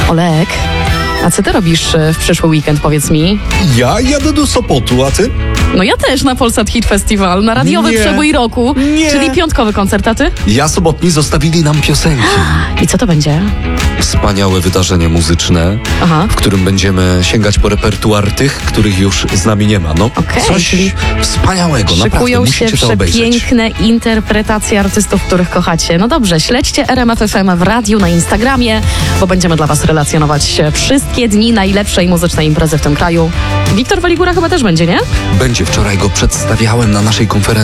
Olek, a co ty robisz w przyszły weekend, powiedz mi? Ja jadę do Sopotu, a ty? No ja też na Polsat Hit Festival, na radiowy Nie. przebój roku, Nie. czyli piątkowy koncert, a ty? Ja sobotni zostawili nam piosenki. I co to będzie? Wspaniałe wydarzenie muzyczne, Aha. w którym będziemy sięgać po repertuar tych, których już z nami nie ma. No, Okej, coś czyli wspaniałego, naprawdę, Szykują się musicie to obejrzeć. przepiękne interpretacje artystów, których kochacie. No dobrze, śledźcie RMF FM w radiu, na Instagramie, bo będziemy dla was relacjonować wszystkie dni najlepszej muzycznej imprezy w tym kraju. Wiktor Waligura chyba też będzie, nie? Będzie, wczoraj go przedstawiałem na naszej konferencji.